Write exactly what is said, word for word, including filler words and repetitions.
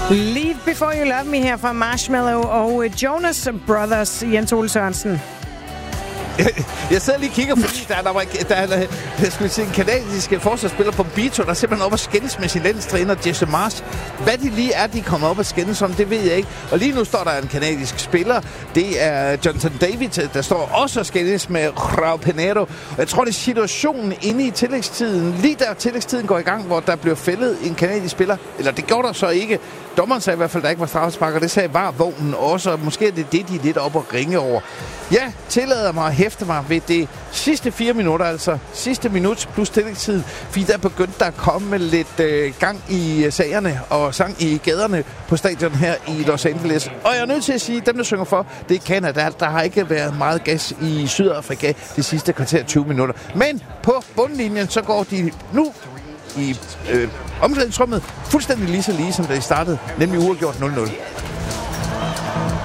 Leave Before You Love Me her fra Marshmallow og Jonas Brothers, Jens Ole Sørensen. Jeg sidder lige og kigger, fordi der er, der, der er, der er skal vi sige, en kanadisk forsvarsspiller på Bito, der er simpelthen op og skændes med sin landstræner, Jesse Marsh. Hvad de lige er, de kommer op og skændes om, det ved jeg ikke. Og lige nu står der en kanadisk spiller. Det er Jonathan David, der står også og skændes med Raul Pinheiro. Og jeg tror, det er situationen inde i tillægstiden. Lige der tillægstiden går i gang, hvor der bliver fældet en kanadisk spiller. Eller det gjorde der så ikke. Dommeren sagde i hvert fald, der ikke var straffespark, og det sagde var vognen også. Måske er det det, de er lidt op og ringe over. Ja, tillader mig at hæfte mig ved det sidste fire minutter, altså sidste minut plus tillægstid, fordi der begyndte der at komme lidt øh, gang i sagerne og sang i gaderne på stadion her i Los Angeles. Og jeg er nødt til at sige, at dem, der synger for, det er Canada. Der har ikke været meget gas i Sydafrika de sidste kvarter tyve minutter. Men på bundlinjen, så går de nu i øh, omklædningsrummet fuldstændig lige så lige, som da de startede, nemlig uafgjort nul nul.